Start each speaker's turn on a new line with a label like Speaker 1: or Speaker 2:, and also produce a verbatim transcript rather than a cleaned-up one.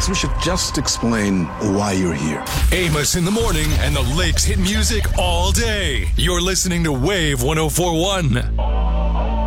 Speaker 1: we should just explain why you're here.
Speaker 2: Amos in the morning and the Lakes hit music all day. You're listening to Wave one oh four one.